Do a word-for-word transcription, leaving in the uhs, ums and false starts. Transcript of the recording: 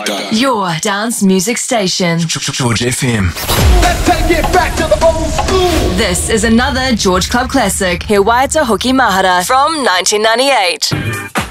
like that. Your dance music station. George F M. Let's take it back to the old school. This is another George Club classic, He Waita Hoki Mahara from nineteen ninety-eight.